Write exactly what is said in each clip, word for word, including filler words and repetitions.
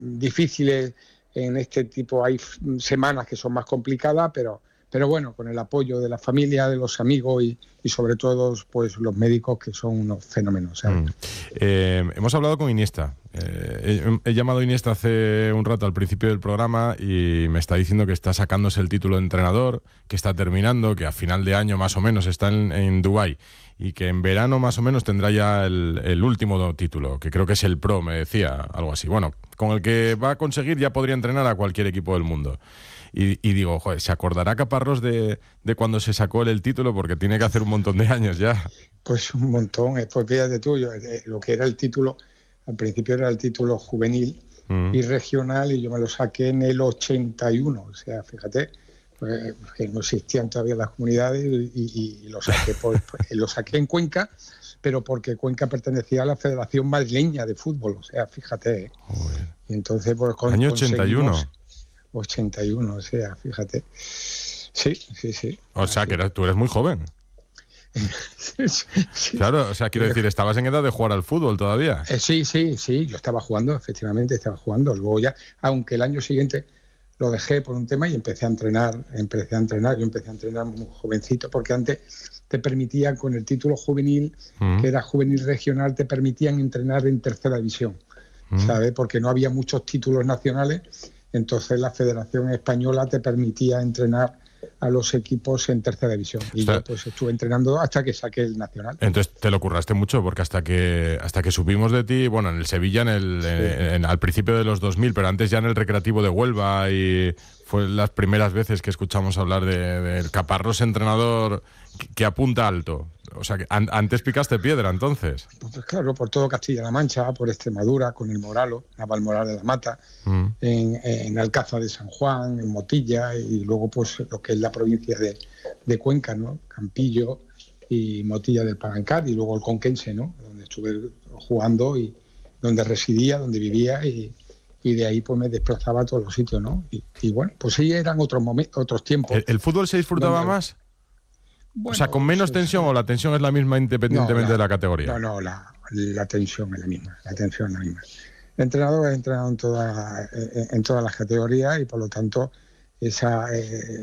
difíciles en este tipo, hay semanas que son más complicadas, pero, pero bueno, con el apoyo de la familia, de los amigos y, y sobre todo pues los médicos, que son unos fenómenos, ¿sabes? Mm. Eh, hemos hablado con Iniesta. Eh, he, he llamado a Iniesta hace un rato al principio del programa y me está diciendo que está sacándose el título de entrenador, que está terminando, que a final de año más o menos está en, en Dubái y que en verano más o menos tendrá ya el, el último título, que creo que es el Pro, me decía, algo así. Bueno, con el que va a conseguir ya podría entrenar a cualquier equipo del mundo. Y, y digo, joder, ¿se acordará Caparrós de, de cuando se sacó él el título? Porque tiene que hacer un montón de años ya. Pues un montón, pues fíjate tú, yo, eh, lo que era el título, al principio era el título juvenil mm. y regional, y yo me lo saqué en el ochenta y uno, o sea, fíjate, pues, que no existían todavía las comunidades y, y, y lo saqué pues, pues, lo saqué en Cuenca, pero porque Cuenca pertenecía a la Federación Madrileña de Fútbol, o sea, fíjate. ¿eh? Y entonces, pues, con, año ochenta y uno. ochenta y uno, o sea, fíjate. Sí, sí, sí. O sea, que eres, tú eres muy joven. sí, sí. Claro, o sea, quiero decir, estabas en edad de jugar al fútbol todavía. Eh, sí, sí, sí, yo estaba jugando, efectivamente, estaba jugando. Luego ya, aunque el año siguiente lo dejé por un tema y empecé a entrenar, empecé a entrenar, yo empecé a entrenar muy jovencito, porque antes te permitían, con el título juvenil, mm. que era juvenil regional, te permitían entrenar en tercera división, mm. ¿sabes? Porque no había muchos títulos nacionales, entonces la Federación Española te permitía entrenar a los equipos en tercera división. Y o sea, yo pues estuve entrenando hasta que saqué el nacional. Entonces te lo curraste mucho, porque hasta que hasta que supimos de ti, bueno, en el Sevilla en el, sí. en, en, al principio de los dos mil, pero antes ya en el Recreativo de Huelva, y fue las primeras veces que escuchamos hablar del de, de Caparrós entrenador que, que apunta alto. O sea, que an, antes picaste piedra, entonces. Pues claro, por todo Castilla-La Mancha, por Extremadura, con el Moralo, Navalmoral de la Mata, mm. en, en Alcázar de San Juan, en Motilla, y luego pues lo que es la provincia de, de Cuenca, ¿no? Campillo y Motilla del Palancar, y luego el Conquense, ¿no? Donde estuve jugando y donde residía, donde vivía, y, y de ahí pues me desplazaba a todos los sitios, ¿no? Y, y bueno, pues sí, eran otros momentos, otros tiempos. ¿El, el fútbol se disfrutaba donde, más? Bueno, o sea, ¿con menos tensión o la tensión es la misma independientemente no, la, de la categoría? No, no, la, la tensión es la misma, la tensión es la misma. El entrenador ha entrenado en, toda, en todas las categorías y por lo tanto esa,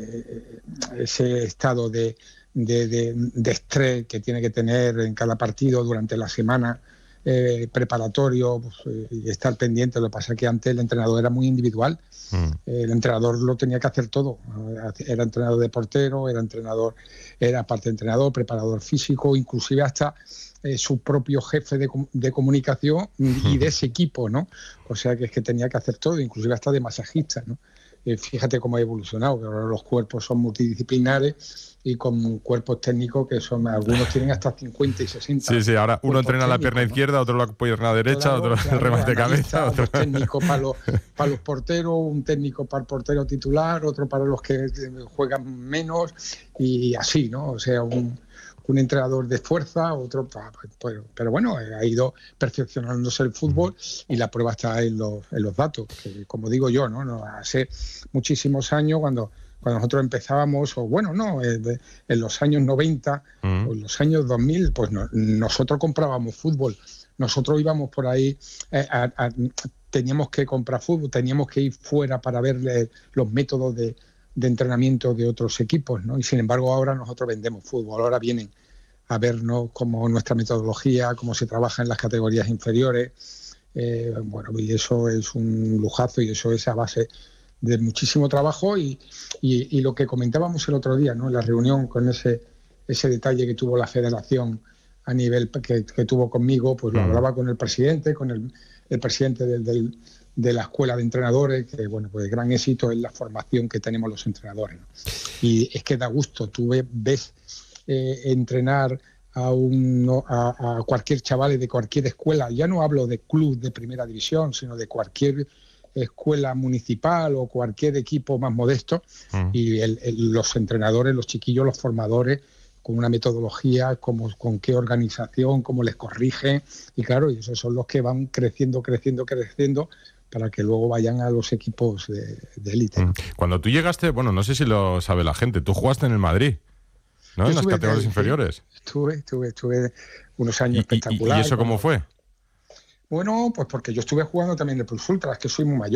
eh, ese estado de, de, de, de estrés que tiene que tener en cada partido durante la semana, eh, preparatorio, pues, eh, y estar pendiente. Lo que pasa es que antes el entrenador era muy individual. Mm. El entrenador lo tenía que hacer todo. Era entrenador de portero, era entrenador, era parte de entrenador, preparador físico, inclusive hasta eh, su propio jefe de, de comunicación y de ese equipo, ¿no? O sea que es que tenía que hacer todo, inclusive hasta de masajista, ¿no? Eh, fíjate cómo ha evolucionado, que ahora los cuerpos son multidisciplinares y con cuerpos técnicos que son, algunos tienen hasta cincuenta y sesenta. Sí, sí, ahora uno entrena la pierna, ¿no?, izquierda, otro la pierna derecha, claro, otro claro, el remate de cabeza. Otro técnico para los, para los porteros, un técnico para el portero titular, otro para los que juegan menos, y así, ¿no? O sea, un, un entrenador de fuerza, otro para... Pues, pero bueno, ha ido perfeccionándose el fútbol y la prueba está en los, en los datos, que como digo yo, ¿no? no hace muchísimos años cuando... Cuando nosotros empezábamos, o bueno, no, en los años noventa, mm. o en los años dos mil, pues no, nosotros comprábamos fútbol. Nosotros íbamos por ahí, eh, a, a, teníamos que comprar fútbol, teníamos que ir fuera para ver eh, los métodos de, de entrenamiento de otros equipos, ¿no? Y sin embargo ahora nosotros vendemos fútbol, ahora vienen a vernos cómo nuestra metodología, cómo se trabaja en las categorías inferiores, eh, bueno, y eso es un lujazo y eso es a base de muchísimo trabajo y, y, y lo que comentábamos el otro día, ¿no?, en la reunión, con ese, ese detalle que tuvo la federación a nivel que, que tuvo conmigo, pues lo hablaba con el presidente, con el, el presidente del, del, de la escuela de entrenadores, que bueno, pues el gran éxito es la formación que tenemos los entrenadores, ¿no? Y es que da gusto, tú ves, ves eh, entrenar a, un, a, a cualquier chaval de cualquier escuela, ya no hablo de club de primera división, sino de cualquier escuela municipal o cualquier equipo más modesto, uh-huh. y el, el, los entrenadores, los chiquillos, los formadores, con una metodología, como, con qué organización, cómo les corrigen, y claro, y esos son los que van creciendo, creciendo, creciendo, para que luego vayan a los equipos de, de élite. Uh-huh. Cuando tú llegaste, bueno, no sé si lo sabe la gente, tú jugaste en el Madrid, ¿no? Yo en las categorías de, inferiores. Estuve, estuve, estuve unos años ¿Y, espectaculares. ¿Y eso cómo fue? Bueno, pues porque yo estuve jugando también en el Plus Ultra, es que soy muy mayor.